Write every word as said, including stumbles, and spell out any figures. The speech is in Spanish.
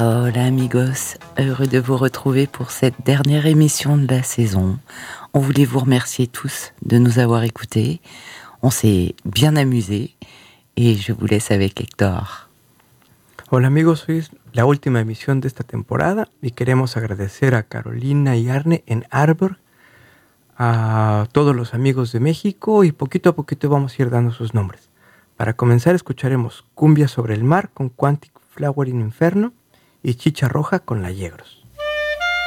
Hola amigos, heureux de vous retrouver pour cette dernière émission de la saison. On voulait vous remercier tous de nous avoir écoutés. On s'est bien amusés et je vous laisse avec Héctor. Hola amigos, hoy es la última emisión de esta temporada y queremos agradecer a Carolina y Arne en Árborg, a todos los amigos de México y poquito a poquito vamos a ir dando sus nombres. Para comenzar escucharemos Cumbia sobre el mar con Quantic Flower in Inferno y Chicha Roja con La Yegros.